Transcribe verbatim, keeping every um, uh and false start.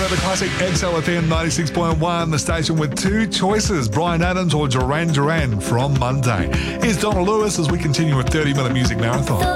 the classic X L F M ninety-six point one, the station with two choices, Bryan Adams or Duran Duran from Monday. Here's Donna Lewis as we continue a thirty-minute music marathon.